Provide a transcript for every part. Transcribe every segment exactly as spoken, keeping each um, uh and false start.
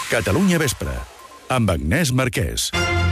Catalunya Vespre, amb Agnès Marquès.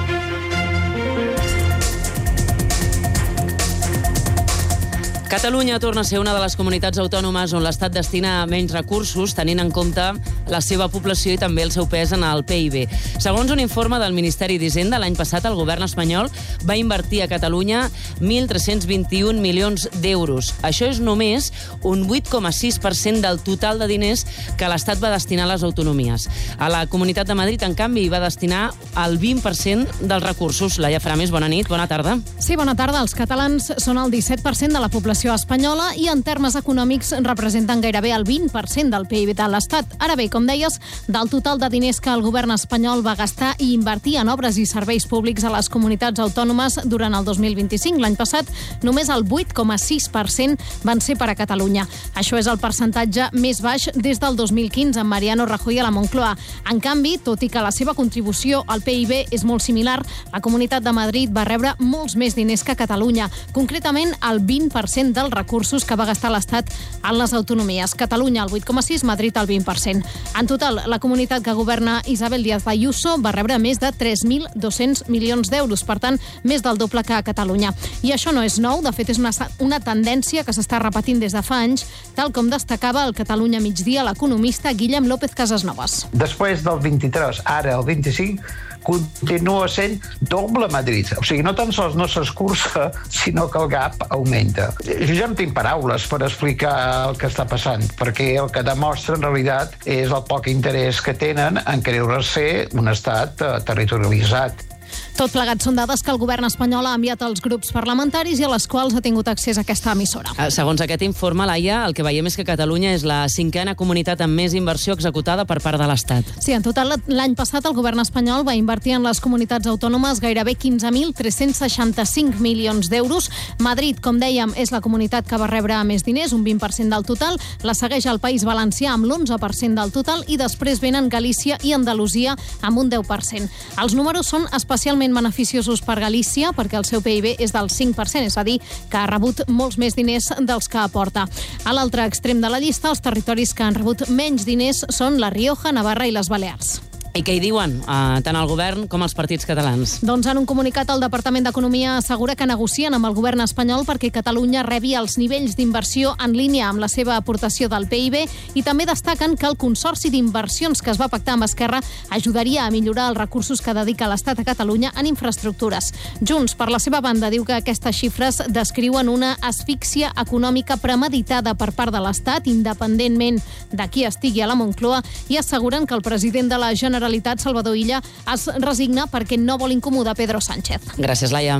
Catalunya torna a ser una de les comunitats autònomes on l'Estat destina menys recursos, tenint en compte la seva població i també el seu pes en el P I B. Segons un informe del Ministeri d'Hisenda, l'any passat el govern espanyol va invertir a Catalunya mil tres-cents vint-i-un milions d'euros. Això és només un vuit coma sis per cent del total de diners que l'Estat va destinar a les autonomies. A la Comunitat de Madrid, en canvi, hi va destinar el vint per cent dels recursos. Laia Framis, bona nit, bona tarda. Sí, bona tarda. Els catalans són el disset per cent de la població espanyola i en termes econòmics representen gairebé el vint per cent del P I B de l'Estat. Ara bé, com deies, del total de diners que el govern espanyol va gastar i invertir en obres i serveis públics a les comunitats autònomes durant el dos mil vint-i-cinc, l'any passat, només el vuit coma sis per cent van ser per a Catalunya. Això és el percentatge més baix des del dos mil quinze, amb Mariano Rajoy a la Moncloa. En canvi, tot i que la seva contribució al P I B és molt similar, la Comunitat de Madrid va rebre molts més diners que Catalunya, concretament el vint per cent dels recursos que va gastar l'Estat en les autonomies. Catalunya el vuit coma sis, Madrid el vint per cent. En total, la comunitat que governa Isabel Díaz Ayuso va rebre més de tres mil dos-cents milions d'euros, per tant, més del doble que a Catalunya. I això no és nou, de fet és una, una tendència que s'està repetint des de fa anys, tal com destacava el Catalunya Migdia l'economista Guillem López Casasnovas. Després del vint-i-tres, ara el vint-i-cinc, continua sent doble Madrid. O sigui, no tan sols no s'escurça, sinó que el gap augmenta. Jo ja no tinc paraules per explicar el que està passant, perquè el que demostra en realitat és el poc interès que tenen en creure-se un estat territorialitzat. Tot plegat són dades que el govern espanyol ha enviat als grups parlamentaris i a les quals ha tingut accés a aquesta emissora. Segons aquest informe, Laia, el que veiem és que Catalunya és la cinquena comunitat amb més inversió executada per part de l'Estat. Sí, en total, l'any passat el govern espanyol va invertir en les comunitats autònomes gairebé quinze mil tres-cents seixanta-cinc milions d'euros. Madrid, com dèiem, és la comunitat que va rebre més diners, un vint per cent del total. La segueix el País Valencià amb l'onze per cent del total i després venen Galícia i Andalusia amb un deu per cent. Els números són especialment beneficiosos per Galícia perquè el seu P I B és del cinc per cent, és a dir, que ha rebut molts més diners dels que aporta. A l'altre extrem de la llista, els territoris que han rebut menys diners són la Rioja, Navarra i les Balears. I què hi diuen, uh, tant el govern com els partits catalans? Doncs en un comunicat el Departament d'Economia assegura que negocien amb el govern espanyol perquè Catalunya rebi els nivells d'inversió en línia amb la seva aportació del P I B i també destaquen que el Consorci d'Inversions que es va pactar amb Esquerra ajudaria a millorar els recursos que dedica l'Estat a Catalunya en infraestructures. Junts, per la seva banda, diu que aquestes xifres descriuen una asfíxia econòmica premeditada per part de l'Estat, independentment de qui estigui a la Moncloa, i asseguren que el president de la Generalitat Salvador Illa es resigna perquè no vol incomodar Pedro Sánchez. Gràcies, Laia.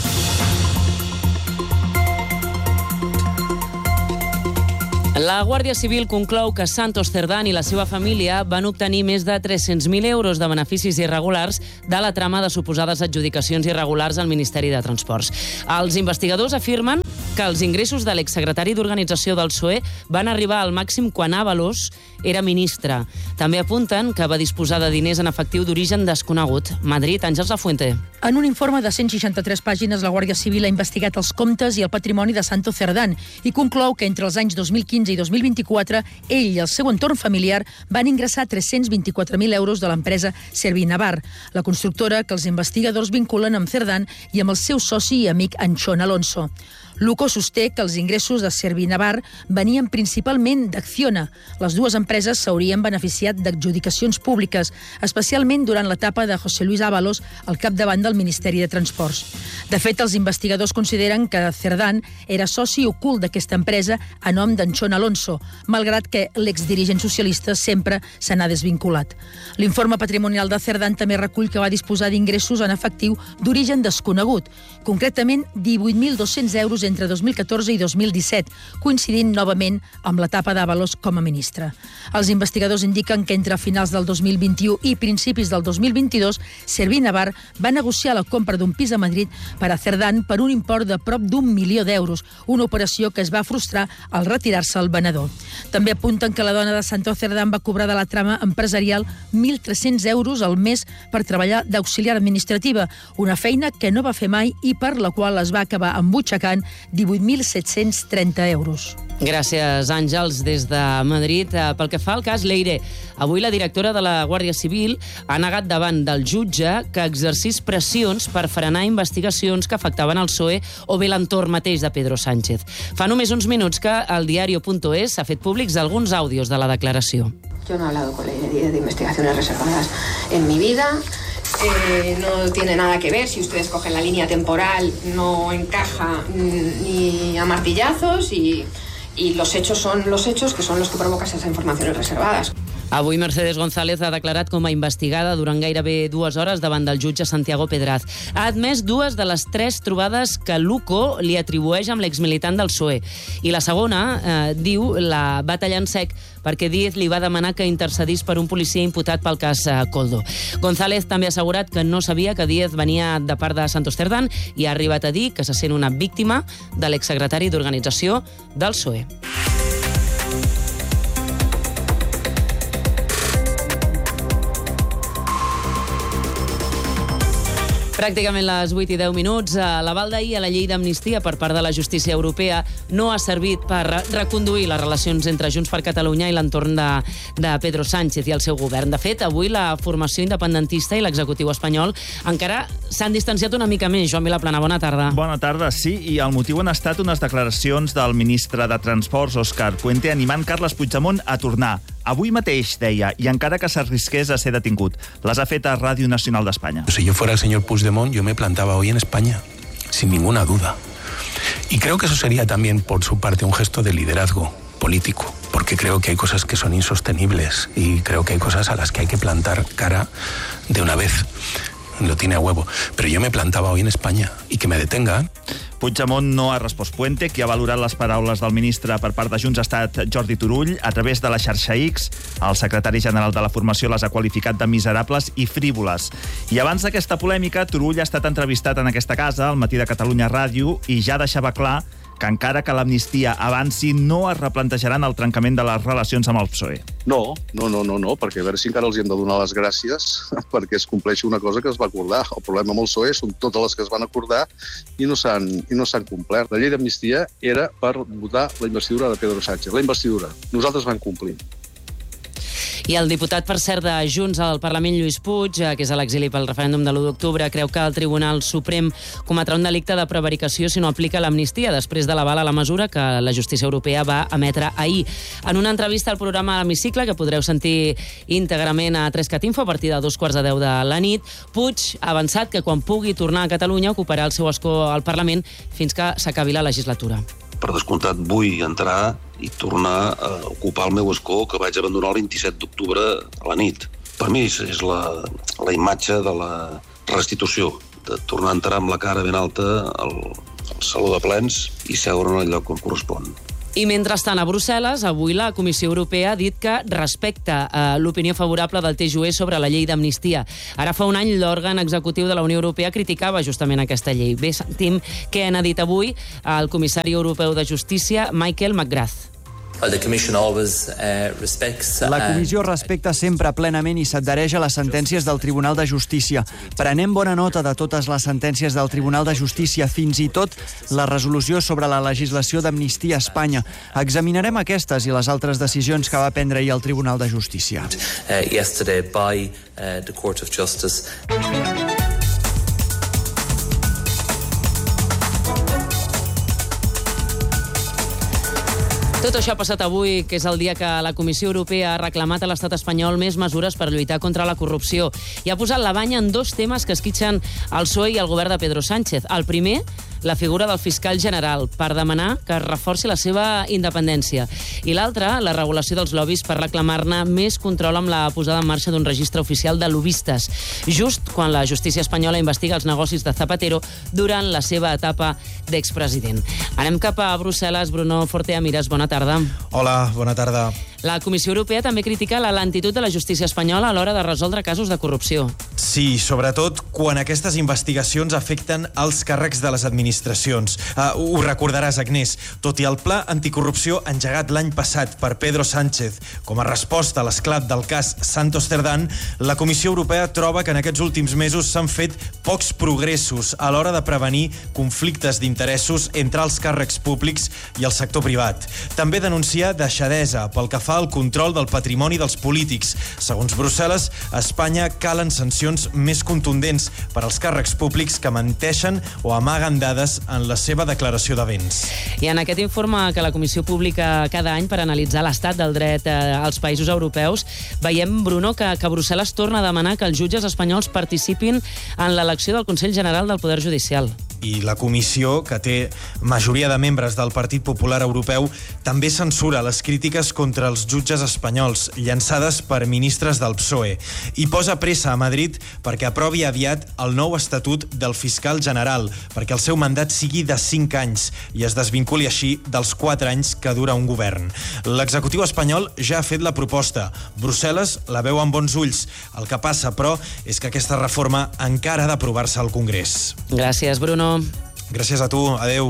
La Guàrdia Civil conclou que Santos Cerdán i la seva família van obtenir més de tres-cents mil euros de beneficis irregulars de la trama de suposades adjudicacions irregulars al Ministeri de Transports. Els investigadors afirmen que els ingressos de l'exsecretari d'Organització del P S O E van arribar al màxim quan Ábalos era ministre. També apunten que va disposar de diners en efectiu d'origen desconegut. Madrid, Àngels Lafuente. En un informe de cent seixanta-tres pàgines, la Guàrdia Civil ha investigat els comptes i el patrimoni de Santos Cerdán i conclou que entre els anys dos mil quinze i dos mil vint-i-quatre, ell i el seu entorn familiar van ingressar tres-cents vint-i-quatre mil euros de l'empresa Servinavar, la constructora que els investigadors vinculen amb Cerdán i amb el seu soci i amic Anchón Alonso. Luco sosté que els ingressos de Servinavar venien principalment d'Acciona. Les dues empreses s'haurien beneficiat d'adjudicacions públiques, especialment durant l'etapa de José Luis Ábalos al capdavant del Ministeri de Transports. De fet, els investigadors consideren que Cerdán era soci ocult d'aquesta empresa a nom d'Anchón Alonso, malgrat que l'exdirigent socialista sempre se n'ha desvinculat. L'informe patrimonial de Cerdán també recull que va disposar d'ingressos en efectiu d'origen desconegut, concretament divuit mil dos-cents euros entre dos mil catorze i dos mil disset, coincidint novament amb l'etapa d'Ábalos com a ministre. Els investigadors indiquen que entre finals del dos mil vint-i-u i principis del dos mil vint-i-dos, Servinavar va negociar la compra d'un pis a Madrid per a Cerdán per un import de prop d'un milió d'euros, una operació que es va frustrar al retirar-se el venedor. També apunten que la dona de Santos Cerdán va cobrar de la trama empresarial mil tres-cents euros al mes per treballar d'auxiliar administrativa, una feina que no va fer mai i per la qual es va acabar embutxacant divuit mil set-cents trenta euros. Gràcies, Àngels, des de Madrid. Pel que que fa al cas Leire, avui la directora de la Guàrdia Civil ha negat davant del jutge que exercís pressions per frenar investigacions que afectaven el P S O E o bé l'entorn mateix de Pedro Sánchez. Fa només uns minuts que el diario punto es ha fet públics alguns àudios de la declaració. Yo no he hablado con Leire de investigaciones reservadas en mi vida. Eh, no tiene nada que ver, si ustedes cogen la línea temporal no encaja ni a martillazos y, y los hechos son los hechos que son los que provocan esas informaciones reservadas. Avui Mercedes González ha declarat com a investigada durant gairebé dues hores davant del jutge Santiago Pedraz. Ha admès dues de les tres trobades que l'UCO li atribueix amb l'exmilitant del P S O E. I la segona, eh, diu, la va tallar en sec perquè Díez li va demanar que intercedís per un policia imputat pel cas eh, Koldo. González també ha assegurat que no sabia que Díez venia de part de Santos Cerdán i ha arribat a dir que se sent una víctima de l'exsecretari d'Organització del P S O E. Pràcticament les vuit i deu minuts. L'aval d'ahir a la llei d'amnistia per part de la justícia europea no ha servit per reconduir les relacions entre Junts per Catalunya i l'entorn de, de Pedro Sánchez i el seu govern. De fet, avui la formació independentista i l'executiu espanyol encara s'han distanciat una mica més. Joan Vilaplana, bona tarda. Bona tarda, sí, i el motiu han estat unes declaracions del ministre de Transports, Òscar Puente, animant Carles Puigdemont a tornar. Avui mateix, deia, i encara que s'arrisqués a ser detingut. Les ha fet a Ràdio Nacional d'Espanya. Si yo fuera el señor Puigdemont, yo me plantaba hoy en España, sin ninguna duda. Y creo que eso sería también, por su parte, un gesto de liderazgo político, porque creo que hay cosas que son insostenibles y creo que hay cosas a las que hay que plantar cara de una vez. Lo tiene a huevo. Pero yo me plantaba hoy en España y que me detengan. Puigdemont no ha respost Puente. Qui ha valorat les paraules del ministre per part de Junts ha estat Jordi Turull. A través de la xarxa X, el secretari general de la formació les ha qualificat de miserables i frívoles. I abans d'aquesta polèmica, Turull ha estat entrevistat en aquesta casa, al Matí de Catalunya Ràdio, i ja deixava clar que encara que l'amnistia avanci no es replantejaran el trencament de les relacions amb el P S O E. No, no, no, no, no, perquè a veure si encara els hem de donar les gràcies perquè es compleixi una cosa que es va acordar. El problema amb el P S O E són totes les que es van acordar i no s'han i no s'han complert. La llei d'amnistia era per votar la investidura de Pedro Sánchez. La investidura. Nosaltres vam complir. I el diputat, per cert, de Junts al Parlament, Lluís Puig, que és a l'exili pel referèndum de l'u d'octubre, creu que el Tribunal Suprem cometrà un delicte de prevaricació si no aplica l'amnistia, després de l'aval a la mesura que la justícia europea va emetre ahir. En una entrevista al programa L'Hemicicle, que podreu sentir íntegrament a Trescat Info a partir de dos quarts de deu de la nit, Puig ha avançat que quan pugui tornar a Catalunya ocuparà el seu escó al Parlament fins que s'acabi la legislatura. Per descomptat, vull entrar i tornar a ocupar el meu escó que vaig abandonar el vint-i-set d'octubre a la nit. Per mi és la, la imatge de la restitució, de tornar a entrar amb la cara ben alta al, al saló de plens i seure en el lloc on correspon. I mentrestant, a Brussel·les, avui la Comissió Europea ha dit que respecta eh, l'opinió favorable del T J U E sobre la llei d'amnistia. Ara fa un any l'òrgan executiu de la Unió Europea criticava justament aquesta llei. Bé, sentim què n'ha dit avui el comissari europeu de Justícia, Michael McGrath. La Comissió respecta sempre plenament i s'adhereix a les sentències del Tribunal de Justícia. Prenem bona nota de totes les sentències del Tribunal de Justícia, fins i tot la resolució sobre la legislació d'amnistia a Espanya. Examinarem aquestes i les altres decisions que va prendre ahir el Tribunal de Justícia. Yesterday by the Court of Justice. Tot això ha passat avui, que és el dia que la Comissió Europea ha reclamat a l'estat espanyol més mesures per lluitar contra la corrupció i ha posat la banya en dos temes que esquitxen el P S O E i el govern de Pedro Sánchez. El primer, la figura del fiscal general, per demanar que es reforci la seva independència. I l'altre, la regulació dels lobbies per reclamar-ne més control amb la posada en marxa d'un registre oficial de lobbistes, just quan la justícia espanyola investiga els negocis de Zapatero durant la seva etapa d'expresident. Anem cap a Brussel·les. Bruno Fortea-Mires, bona tarda. Hola, bona tarda. La Comissió Europea també critica la lentitud de la justícia espanyola a l'hora de resoldre casos de corrupció. Sí, sobretot quan aquestes investigacions afecten els càrrecs de les administracions. Uh, ho recordaràs, Agnès. Tot i el pla anticorrupció engegat l'any passat per Pedro Sánchez com a resposta a l'esclat del cas Santos Cerdán, la Comissió Europea troba que en aquests últims mesos s'han fet pocs progressos a l'hora de prevenir conflictes d'interessos entre els càrrecs públics i el sector privat. També denuncia deixadesa pel que fa fa al control del patrimoni dels polítics. Segons Brussel·les, a Espanya calen sancions més contundents per als càrrecs públics que menteixen o amaguen dades en la seva declaració de béns. I en aquest informe que la Comissió publica cada any per analitzar l'estat del dret als països europeus, veiem, Bruno, que, que Brussel·les torna a demanar que els jutges espanyols participin en l'elecció del Consell General del Poder Judicial. I la comissió, que té majoria de membres del Partit Popular Europeu, també censura les crítiques contra els jutges espanyols llançades per ministres del P S O E i posa pressa a Madrid perquè aprovi aviat el nou estatut del fiscal general, perquè el seu mandat sigui de cinc anys i es desvinculi així dels quatre anys que dura un govern. L'executiu espanyol ja ha fet la proposta. Brussel·les la veu amb bons ulls. El que passa, però, és que aquesta reforma encara ha d'aprovar-se al Congrés. Gràcies, Bruno. Gràcies a tu. Adeu.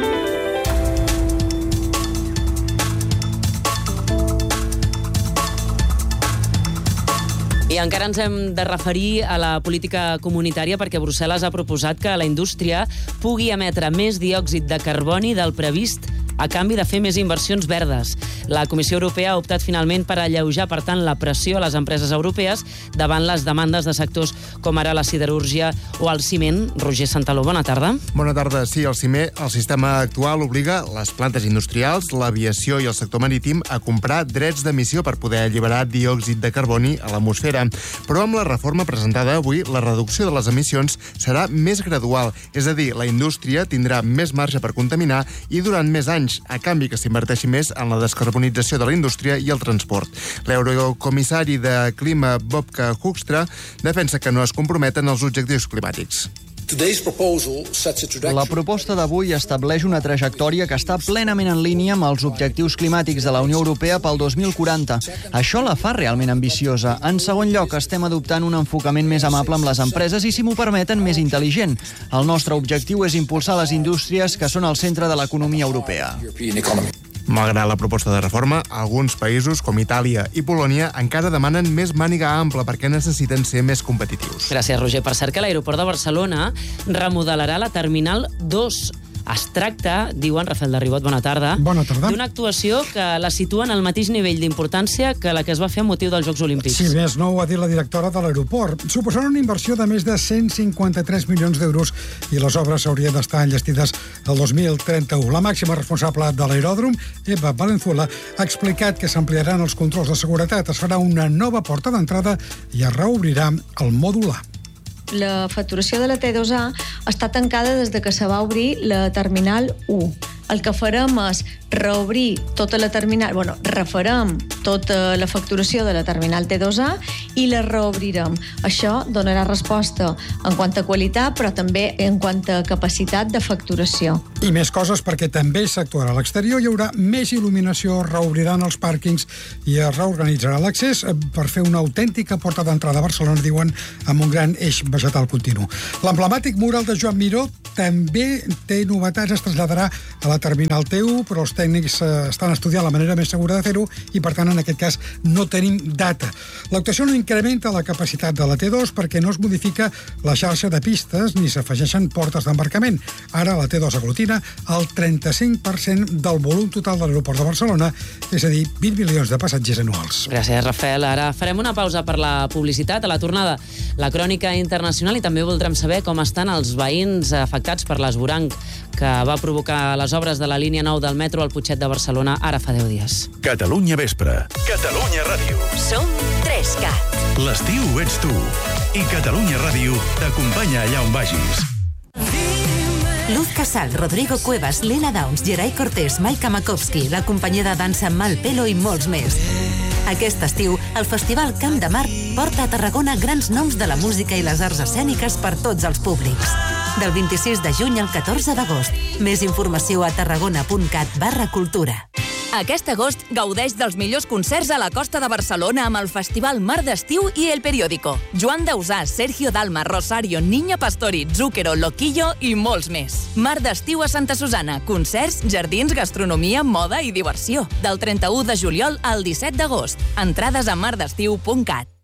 I encara ens hem de referir a la política comunitària perquè Brussel·les ha proposat que la indústria pugui emetre més diòxid de carboni del previst a canvi de fer més inversions verdes. La Comissió Europea ha optat finalment per alleujar, per tant, la pressió a les empreses europees davant les demandes de sectors com ara la siderúrgia o el ciment. Roger Santaló, bona tarda. Bona tarda. Sí, el ciment, el sistema actual obliga les plantes industrials, l'aviació i el sector marítim a comprar drets d'emissió per poder alliberar diòxid de carboni a l'atmosfera. Però amb la reforma presentada avui, la reducció de les emissions serà més gradual. És a dir, la indústria tindrà més marge per contaminar i durant més anys, a canvi que s'inverteixi més en la descarbonització de la indústria i el transport. L'eurocomissari de Clima, Bobka Hoekstra, defensa que no es comprometen als objectius climàtics. La proposta d'avui estableix una trajectòria que està plenament en línia amb els objectius climàtics de la Unió Europea pel dos mil quaranta. Això la fa realment ambiciosa. En segon lloc, estem adoptant un enfocament més amable amb les empreses i, si m'ho permeten, més intel·ligent. El nostre objectiu és impulsar les indústries que són al centre de l'economia europea. Malgrat la proposta de reforma, alguns països, com Itàlia i Polònia, encara demanen més màniga ampla perquè necessiten ser més competitius. Gràcies, Roger. Per cert que l'aeroport de Barcelona remodelarà la Terminal dos. Es tracta, diuen, Rafael de Ribot, bona tarda, bona tarda, d'una actuació que la situa en el mateix nivell d'importància que la que es va fer amb motiu dels Jocs Olímpics. Sí, més nou ho ha dit la directora de l'aeroport. Suposarà una inversió de més de cent cinquanta-tres milions d'euros i les obres haurien d'estar enllestides el dos mil trenta-u. La màxima responsable de l'aeròdrom, Eva Valenzuela, ha explicat que s'ampliaran els controls de seguretat, es farà una nova porta d'entrada i es reobrirà el mòdul A. La facturació de la T dos A està tancada des de que se va obrir la Terminal u. El que farem és reobrir tota la terminal, bueno, refarem tota la facturació de la terminal T dos A i la reobrirem. Això donarà resposta en quant a qualitat, però també en quant a capacitat de facturació. I més coses, perquè també s'actuarà a l'exterior, hi haurà més il·luminació, reobriran els pàrquings i es reorganitzarà l'accés per fer una autèntica porta d'entrada a Barcelona, diuen, amb un gran eix vegetal continu. L'emblemàtic mural de Joan Miró també té novetats, es traslladarà a la Terminal T u, però els tècnics estan estudiant la manera més segura de fer-ho i, per tant, en aquest cas, no tenim data. L'actuació no incrementa la capacitat de la T dos perquè no es modifica la xarxa de pistes ni s'afegeixen portes d'embarcament. Ara la T dos aglutina el trenta-cinc per cent del volum total de l'aeroport de Barcelona, és a dir, vint milions de passatgers anuals. Gràcies, Rafael. Ara farem una pausa per la publicitat. A la tornada, la crònica internacional, i també voldrem saber com estan els veïns afectats per l'esvoranc que va provocar les obres de la línia nou del metro al Putxet de Barcelona ara fa deu dies. Catalunya Vespre. Catalunya Ràdio. Som tres cat. L'estiu ets tu. I Catalunya Ràdio t'acompanya allà on vagis. Luz Casal, Rodrigo Cuevas, Lena Downs, Geray Cortés, Maika Makowski, la companyia de dansa Malpelo i molts més. Aquest estiu, el Festival Camp de Mar porta a Tarragona grans noms de la música i les arts escèniques per tots els públics. Del vint-i-sis de juny al catorze d'agost. Més informació a tarragona.cat barra cultura. Aquest agost gaudeix dels millors concerts a la costa de Barcelona amb el Festival Mar d'Estiu i El Periódico. Joan Dausà, Sergio Dalma, Rosario, Niña Pastori, Zúquero, Loquillo i molts més. Mar d'Estiu a Santa Susana. Concerts, jardins, gastronomia, moda i diversió. Del trenta-u de juliol al disset d'agost. Entrades a mar d'estiu punt cat.